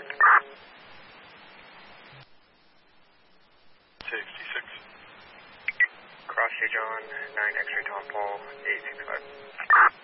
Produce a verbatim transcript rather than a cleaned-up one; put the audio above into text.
contact. sixty-six. Cross J John, nine X-ray Tom Paul, eight six five.